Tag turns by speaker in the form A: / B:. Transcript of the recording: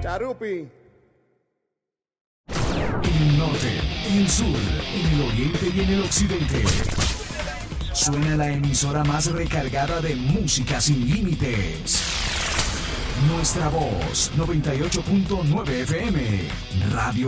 A: Charupi.
B: En el norte, en el sur, en el oriente y en el occidente. Suena la emisora más recargada de música sin límites. Nuestra voz, 98.9 FM. Radio